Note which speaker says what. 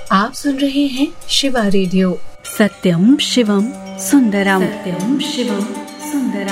Speaker 1: आप सुन रहे हैं शिवा रेडियो।
Speaker 2: सत्यम शिवम सुंदरम। सत्यम शिवम सुंदरम।